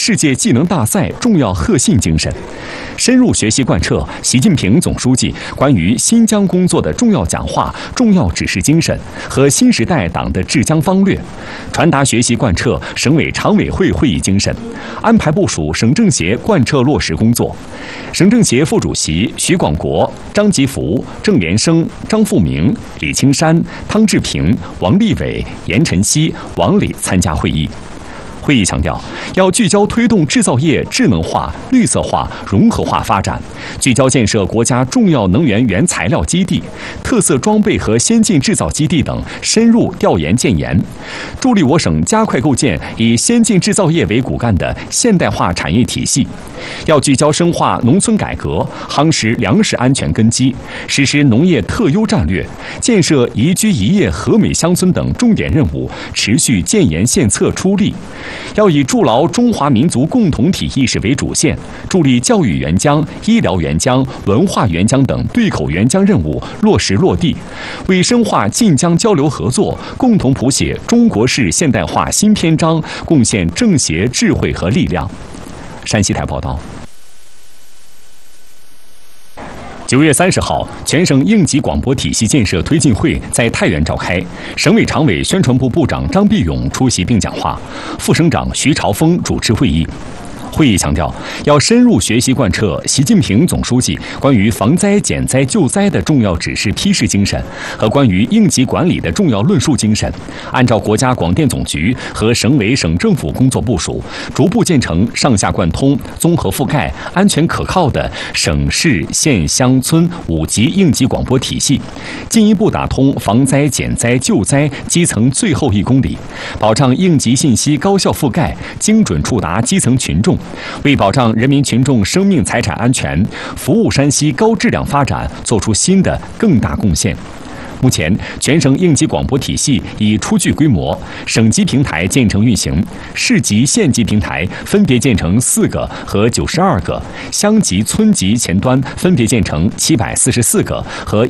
世界技能大赛重要核心精神，深入学习贯彻习近平总书记关于新疆工作的重要讲话、重要指示精神和新时代党的治疆方略，传达学习贯彻省委常委会会议精神，安排部署省政协贯彻落实工作。省政协副主席徐广国、张吉福、郑连生、张富明、李青山、汤志平、王立伟、严晨曦、王磊参加会议。会议强调，要聚焦推动制造业智能化、绿色化、融合化发展，聚焦建设国家重要能源原材料基地、特色装备和先进制造基地等深入调研建言，助力我省加快构建以先进制造业为骨干的现代化产业体系。要聚焦深化农村改革，夯实粮食安全根基，实施农业特优战略，建设宜居宜业和美乡村等重点任务持续建言献策出力。要以筑牢中华民族共同体意识为主线，助力教育援疆、医疗援疆、文化援疆等对口援疆任务落实落地，为深化晋江交流合作，共同谱写中国式现代化新篇章贡献政协智慧和力量。山西台报道。9月30号，全省应急广播体系建设推进会在太原召开，省委常委、宣传部部长张必勇出席并讲话，副省长徐朝峰主持会议。会议强调，要深入学习贯彻习近平总书记关于防灾减灾救灾的重要指示批示精神和关于应急管理的重要论述精神，按照国家广电总局和省委省政府工作部署，逐步建成上下贯通、综合覆盖、安全可靠的省市县乡村5级应急广播体系，进一步打通防灾减灾救灾基层最后1公里，保障应急信息高效覆盖、精准触达基层群众，为保障人民群众生命财产安全、服务山西高质量发展作出新的更大贡献。目前，全省应急广播体系已初具规模，省级平台建成运行，市级、县级平台分别建成4个和92个，乡级、村级前端分别建成744个和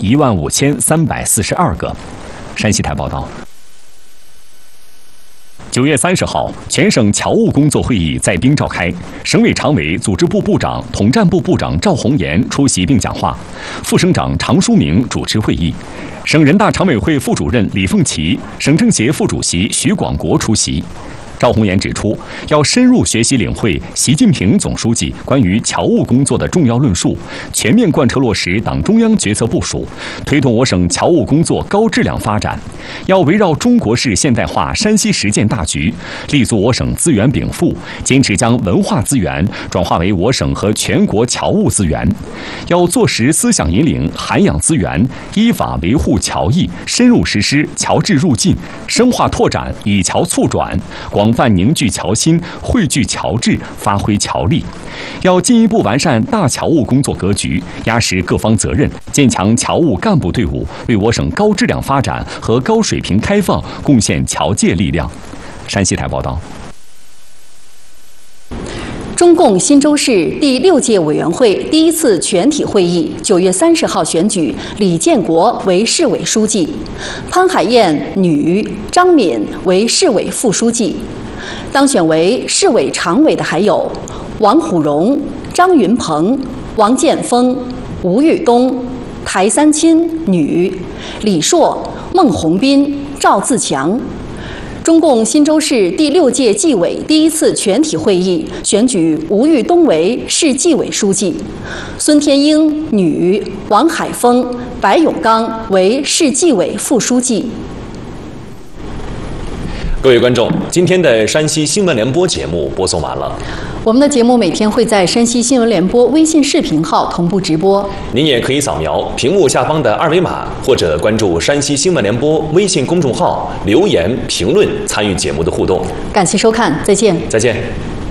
15342个。山西台报道。9月30号，全省侨务工作会议在滨召开，省委常委、组织部部长、统战部部长赵红岩出席并讲话，副省长常书明主持会议，省人大常委会副主任李凤岐、省政协副主席徐广国出席。赵红岩指出，要深入学习领会习近平总书记关于侨务工作的重要论述，全面贯彻落实党中央决策部署，推动我省侨务工作高质量发展。要围绕中国式现代化山西实践大局，立足我省资源禀赋，坚持将文化资源转化为我省和全国侨务资源。要坐实思想引领涵养资源，依法维护侨谊，深入实施侨治入境，深化拓展以侨促转，广泛凝聚侨心，汇聚侨智，发挥侨力。要进一步完善大侨务工作格局，压实各方责任，建强侨务干部队伍，为我省高质量发展和高水平开放贡献侨界力量。山西台报道。 中共新州市第6届委员会第1次全体会议9月30号选举李建国为市委书记，潘海燕女、张敏为市委副书记。当选为市委常委的还有王虎荣、张云鹏、王建峰、吴玉东、台三钦女、李硕、孟宏斌、赵自强。中共新州市第6届纪委第1次全体会议选举吴玉东为市纪委书记，孙天英女、王海峰、白永刚为市纪委副书记。 各位观众，今天的山西新闻联播节目播送完了。 我们的节目每天会在山西新闻联播微信视频号同步直播， 您也可以扫描屏幕下方的2维码，或者关注山西新闻联播微信公众号留言评论参与节目的互动。 感谢收看，再见。 再见。